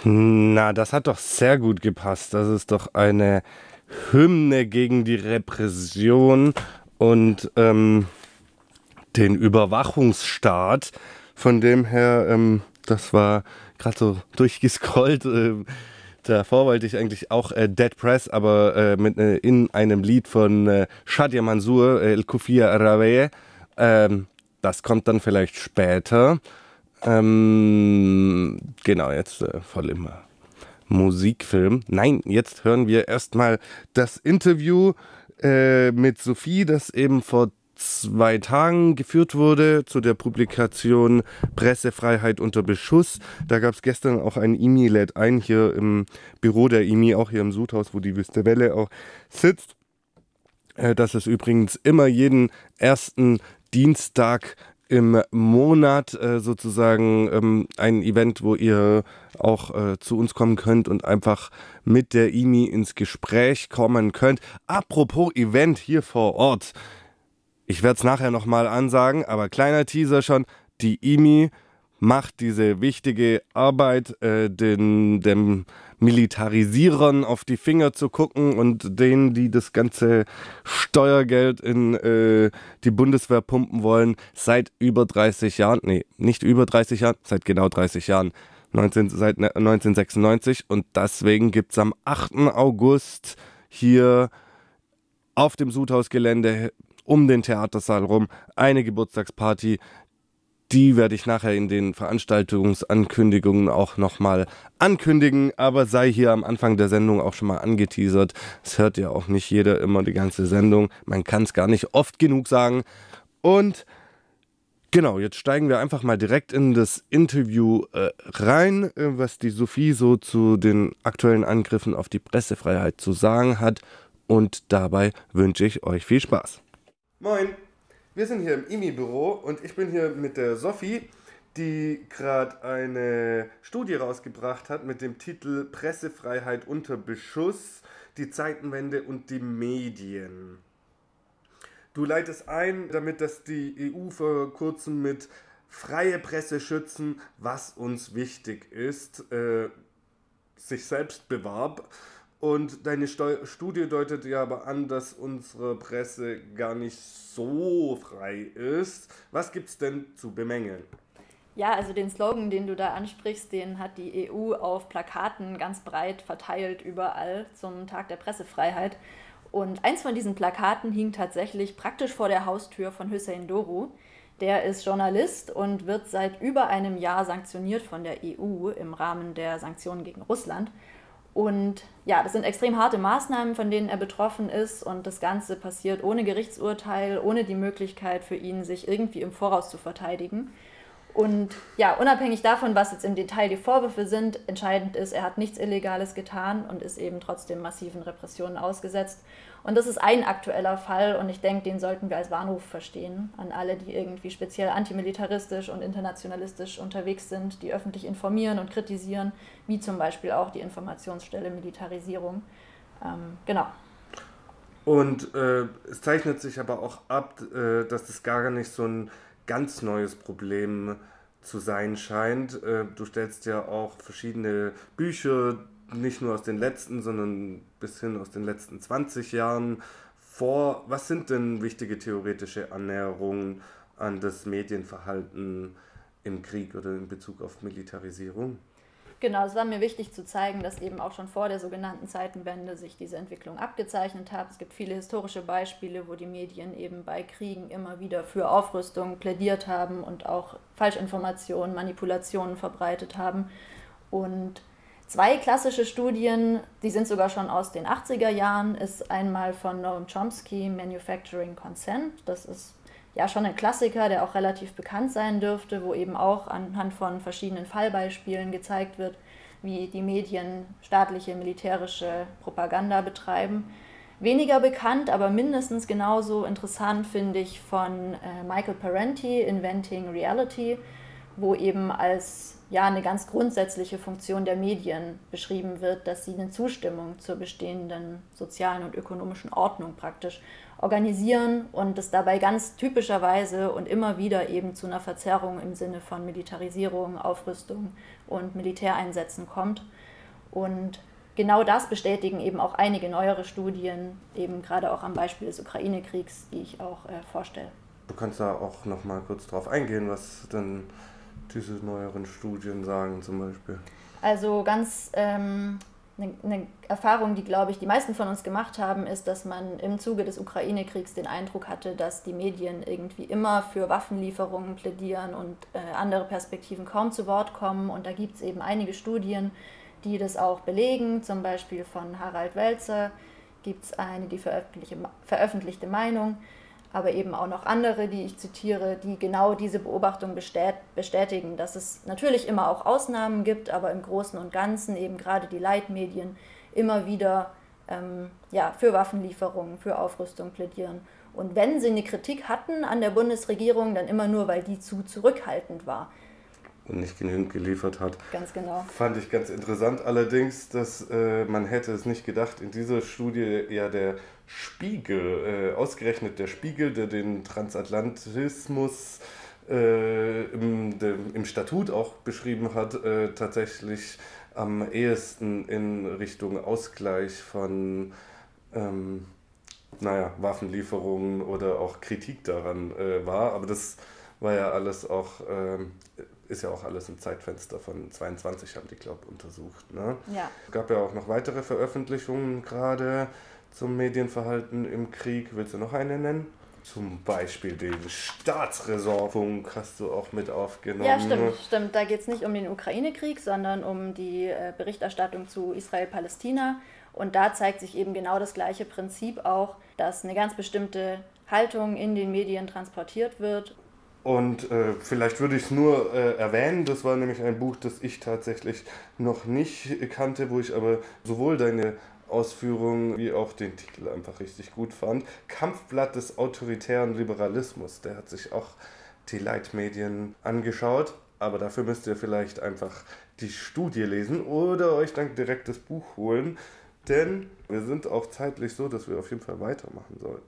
Na, das hat doch sehr gut gepasst. Das ist doch eine Hymne gegen die Repression und den Überwachungsstaat. Von dem her, das war gerade so durchgescrollt. Davor wollte ich eigentlich auch Dead Press, aber in einem Lied von Shadia Mansour, El Kufia Arawe. Das kommt dann vielleicht später. Genau, jetzt voll im Musikfilm. Nein, jetzt hören wir erstmal das Interview mit Sophie, das eben vor 2 Tagen geführt wurde zu der Publikation Pressefreiheit unter Beschuss. Da gab es gestern auch ein IMI lädt ein hier im Büro der IMI, auch hier im Sudhaus, wo die Wüste Welle auch sitzt. Das ist übrigens immer jeden ersten Dienstag im Monat sozusagen ein Event, wo ihr auch zu uns kommen könnt und einfach mit der IMI ins Gespräch kommen könnt. Apropos Event hier vor Ort. Ich werde es nachher nochmal ansagen, aber kleiner Teaser schon. Die IMI macht diese wichtige Arbeit, dem Militarisierern auf die Finger zu gucken und denen, die das ganze Steuergeld in die Bundeswehr pumpen wollen, seit über 30 Jahren, nee, nicht über 30 Jahren, seit genau 30 Jahren, seit 1996. Und deswegen gibt es am 8. August hier auf dem Sudhausgelände um den Theatersaal rum eine Geburtstagsparty. Die werde ich nachher in den Veranstaltungsankündigungen auch nochmal ankündigen, aber sei hier am Anfang der Sendung auch schon mal angeteasert. Es hört ja auch nicht jeder immer die ganze Sendung. Man kann es gar nicht oft genug sagen. Und genau, jetzt steigen wir einfach mal direkt in das Interview rein, was die Sophie so zu den aktuellen Angriffen auf die Pressefreiheit zu sagen hat. Und dabei wünsche ich euch viel Spaß. Moin, wir sind hier im IMI-Büro und ich bin hier mit der Sophie, die gerade eine Studie rausgebracht hat mit dem Titel Pressefreiheit unter Beschuss, die Zeitenwende und die Medien. Du leitest ein, damit dass die EU vor kurzem mit freie Presse schützen, was uns wichtig ist, sich selbst bewarb. Und deine Studie deutet ja aber an, dass unsere Presse gar nicht so frei ist. Was gibt's denn zu bemängeln? Ja, also den Slogan, den du da ansprichst, den hat die EU auf Plakaten ganz breit verteilt überall zum Tag der Pressefreiheit. Und eins von diesen Plakaten hing tatsächlich praktisch vor der Haustür von Hüseyin Doğru. Der ist Journalist und wird seit über einem Jahr sanktioniert von der EU im Rahmen der Sanktionen gegen Russland. Und ja, das sind extrem harte Maßnahmen, von denen er betroffen ist. Und das Ganze passiert ohne Gerichtsurteil, ohne die Möglichkeit für ihn, sich irgendwie im Voraus zu verteidigen. Und ja, unabhängig davon, was jetzt im Detail die Vorwürfe sind, entscheidend ist, er hat nichts Illegales getan und ist eben trotzdem massiven Repressionen ausgesetzt. Und das ist ein aktueller Fall und ich denke, den sollten wir als Warnruf verstehen an alle, die irgendwie speziell antimilitaristisch und internationalistisch unterwegs sind, die öffentlich informieren und kritisieren, wie zum Beispiel auch die Informationsstelle Militarisierung. Genau. Und es zeichnet sich aber auch ab, dass das gar nicht so ein ganz neues Problem zu sein scheint. Du stellst ja auch verschiedene Bücher, nicht nur aus den letzten, sondern bis hin aus den letzten 20 Jahren vor. Was sind denn wichtige theoretische Annäherungen an das Medienverhalten im Krieg oder in Bezug auf Militarisierung? Genau, es war mir wichtig zu zeigen, dass eben auch schon vor der sogenannten Zeitenwende sich diese Entwicklung abgezeichnet hat. Es gibt viele historische Beispiele, wo die Medien eben bei Kriegen immer wieder für Aufrüstung plädiert haben und auch Falschinformationen, Manipulationen verbreitet haben. Und 2 klassische Studien, die sind sogar schon aus den 80er Jahren, ist einmal von Noam Chomsky, Manufacturing Consent. Das ist ja schon ein Klassiker, der auch relativ bekannt sein dürfte, wo eben auch anhand von verschiedenen Fallbeispielen gezeigt wird, wie die Medien staatliche, militärische Propaganda betreiben. Weniger bekannt, aber mindestens genauso interessant finde ich von Michael Parenti, Inventing Reality, wo eben als ja, eine ganz grundsätzliche Funktion der Medien beschrieben wird, dass sie eine Zustimmung zur bestehenden sozialen und ökonomischen Ordnung praktisch organisieren und es dabei ganz typischerweise und immer wieder eben zu einer Verzerrung im Sinne von Militarisierung, Aufrüstung und Militäreinsätzen kommt. Und genau das bestätigen eben auch einige neuere Studien, eben gerade auch am Beispiel des Ukraine-Kriegs, die ich auch vorstelle. Du kannst da auch noch mal kurz drauf eingehen, was denn diese neueren Studien sagen zum Beispiel. Also ganz eine Erfahrung, die, glaube ich, die meisten von uns gemacht haben, ist, dass man im Zuge des Ukraine-Kriegs den Eindruck hatte, dass die Medien irgendwie immer für Waffenlieferungen plädieren und andere Perspektiven kaum zu Wort kommen. Und da gibt es eben einige Studien, die das auch belegen. Zum Beispiel von Harald Welzer gibt es eine, die veröffentlichte Meinung, aber eben auch noch andere, die ich zitiere, die genau diese Beobachtung bestätigen, dass es natürlich immer auch Ausnahmen gibt, aber im Großen und Ganzen eben gerade die Leitmedien immer wieder für Waffenlieferungen, für Aufrüstung plädieren. Und wenn sie eine Kritik hatten an der Bundesregierung, dann immer nur, weil die zu zurückhaltend war. Und nicht genügend geliefert hat. Ganz genau. Fand ich ganz interessant allerdings, dass man hätte es nicht gedacht, in dieser Studie ja der Spiegel, ausgerechnet der Spiegel, der den Transatlantismus im Statut auch beschrieben hat, tatsächlich am ehesten in Richtung Ausgleich von Waffenlieferungen oder auch Kritik daran war. Aber das war ja alles auch, ist ja auch alles im Zeitfenster von 22, haben die, glaube ich, untersucht. Ne? Ja. Es gab ja auch noch weitere Veröffentlichungen gerade zum Medienverhalten im Krieg. Willst du noch eine nennen? Zum Beispiel den Staatsräsonfunk hast du auch mit aufgenommen. Ja, stimmt. Da geht es nicht um den Ukraine-Krieg, sondern um die Berichterstattung zu Israel-Palästina. Und da zeigt sich eben genau das gleiche Prinzip auch, dass eine ganz bestimmte Haltung in den Medien transportiert wird. Und vielleicht würde ich es nur erwähnen, das war nämlich ein Buch, das ich tatsächlich noch nicht kannte, wo ich aber sowohl deine Ausführungen wie auch den Titel einfach richtig gut fand. Kampfblatt des autoritären Liberalismus, der hat sich auch die Leitmedien angeschaut, aber dafür müsst ihr vielleicht einfach die Studie lesen oder euch dann direkt das Buch holen, denn wir sind auch zeitlich so, dass wir auf jeden Fall weitermachen sollten.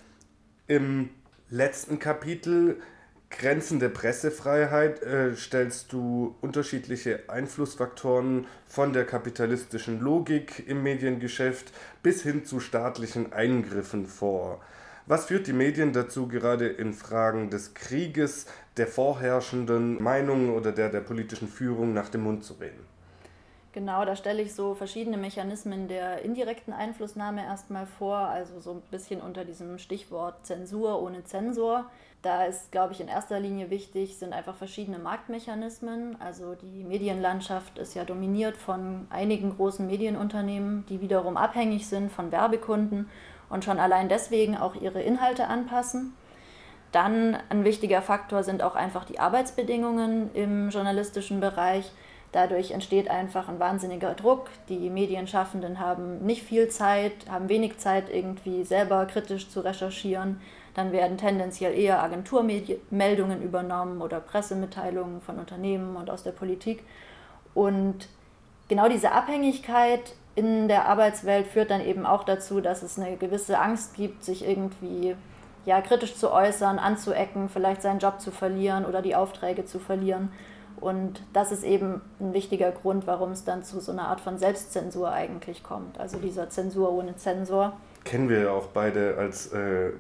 Im letzten Kapitel Grenzen der Pressefreiheit stellst du unterschiedliche Einflussfaktoren von der kapitalistischen Logik im Mediengeschäft bis hin zu staatlichen Eingriffen vor. Was führt die Medien dazu, gerade in Fragen des Krieges, der vorherrschenden Meinung oder der politischen Führung nach dem Mund zu reden? Genau, da stelle ich so verschiedene Mechanismen der indirekten Einflussnahme erstmal vor, also so ein bisschen unter diesem Stichwort Zensur ohne Zensor. Da ist, glaube ich, in erster Linie wichtig, sind einfach verschiedene Marktmechanismen. Also die Medienlandschaft ist ja dominiert von einigen großen Medienunternehmen, die wiederum abhängig sind von Werbekunden und schon allein deswegen auch ihre Inhalte anpassen. Dann ein wichtiger Faktor sind auch einfach die Arbeitsbedingungen im journalistischen Bereich. Dadurch entsteht einfach ein wahnsinniger Druck. Die Medienschaffenden haben nicht viel Zeit, haben wenig Zeit, irgendwie selber kritisch zu recherchieren. Dann werden tendenziell eher Agenturmeldungen übernommen oder Pressemitteilungen von Unternehmen und aus der Politik. Und genau diese Abhängigkeit in der Arbeitswelt führt dann eben auch dazu, dass es eine gewisse Angst gibt, sich irgendwie kritisch zu äußern, anzuecken, vielleicht seinen Job zu verlieren oder die Aufträge zu verlieren. Und das ist eben ein wichtiger Grund, warum es dann zu so einer Art von Selbstzensur eigentlich kommt. Also dieser Zensur ohne Zensor. Kennen wir ja auch beide als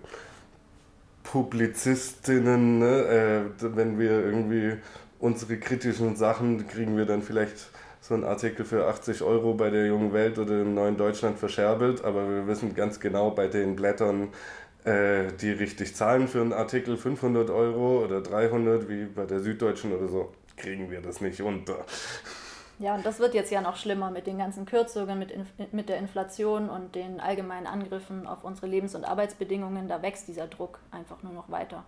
Publizistinnen, ne? Wenn wir irgendwie unsere kritischen Sachen, kriegen wir dann vielleicht so einen Artikel für 80 € bei der Jungen Welt oder im Neuen Deutschland verscherbelt, aber wir wissen ganz genau bei den Blättern, die richtig zahlen für einen Artikel 500 € oder 300, wie bei der Süddeutschen oder so, kriegen wir das nicht unter. Ja, und das wird jetzt ja noch schlimmer mit den ganzen Kürzungen, mit der Inflation und den allgemeinen Angriffen auf unsere Lebens- und Arbeitsbedingungen. Da wächst dieser Druck einfach nur noch weiter.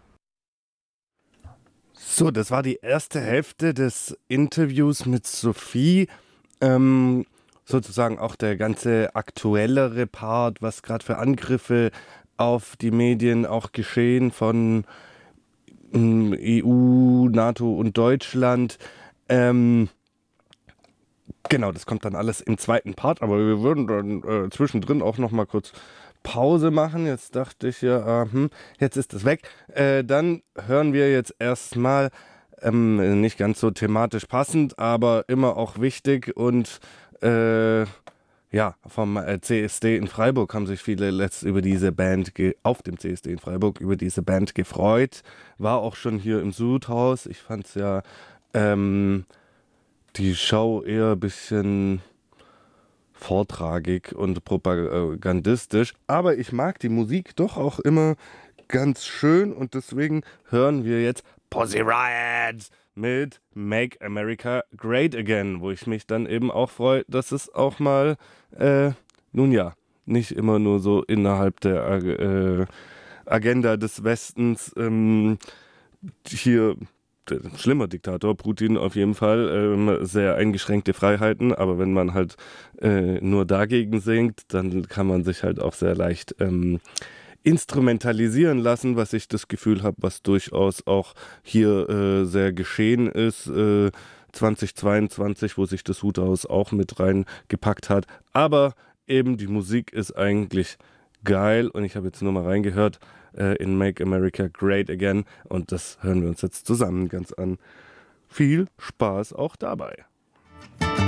So, das war die erste Hälfte des Interviews mit Sophie. Sozusagen auch der ganze aktuellere Part, was gerade für Angriffe auf die Medien auch geschehen von EU, NATO und Deutschland. Genau, das kommt dann alles im zweiten Part, aber wir würden dann zwischendrin auch noch mal kurz Pause machen. Jetzt dachte ich ja, jetzt ist es weg. Dann hören wir jetzt erstmal, nicht ganz so thematisch passend, aber immer auch wichtig und ja, vom CSD in Freiburg haben sich viele über diese Band auf dem CSD in Freiburg über diese Band gefreut. War auch schon hier im Sudhaus. Ich fand es ja die Show eher ein bisschen vortragig und propagandistisch, aber ich mag die Musik doch auch immer ganz schön und deswegen hören wir jetzt Pussy Riot mit Make America Great Again, wo ich mich dann eben auch freue, dass es auch mal, nun ja, nicht immer nur so innerhalb der Agenda des Westens hier schlimmer Diktator, Putin auf jeden Fall, sehr eingeschränkte Freiheiten, aber wenn man halt nur dagegen singt, dann kann man sich halt auch sehr leicht instrumentalisieren lassen, was ich das Gefühl habe, was durchaus auch hier sehr geschehen ist, 2022, wo sich das Huthaus auch mit reingepackt hat, aber eben die Musik ist eigentlich geil und ich habe jetzt nur mal reingehört in Make America Great Again und das hören wir uns jetzt zusammen ganz an. Viel Spaß auch dabei.